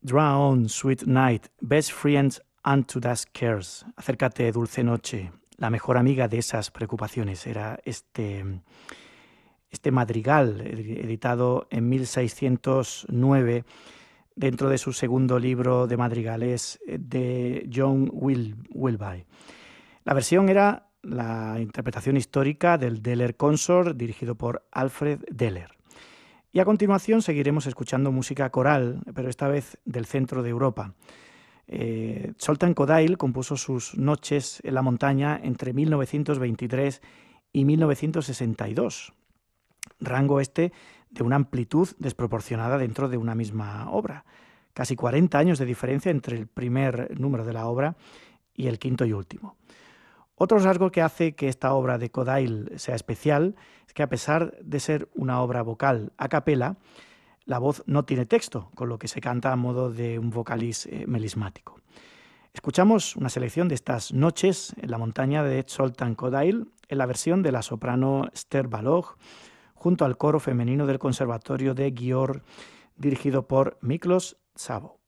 Draw on, sweet night, best friends unto dusk cares. Acércate, dulce noche, la mejor amiga de esas preocupaciones. Era este madrigal, editado en 1609, dentro de su segundo libro de madrigales de John Wilbye. La versión era la interpretación histórica del Deller Consort, dirigido por Alfred Deller. Y a continuación seguiremos escuchando música coral, pero esta vez del centro de Europa. Zoltán Kodály compuso sus Noches en la montaña entre 1923 y 1962, rango este de una amplitud desproporcionada dentro de una misma obra. Casi 40 años de diferencia entre el primer número de la obra y el quinto y último. Otro rasgo que hace que esta obra de Kodály sea especial es que, a pesar de ser una obra vocal a capela, la voz no tiene texto, con lo que se canta a modo de un vocalís melismático. Escuchamos una selección de estas Noches en la montaña de Zoltán Kodály en la versión de la soprano Esther Balogh, junto al coro femenino del Conservatorio de Győr, dirigido por Miklos Szabó.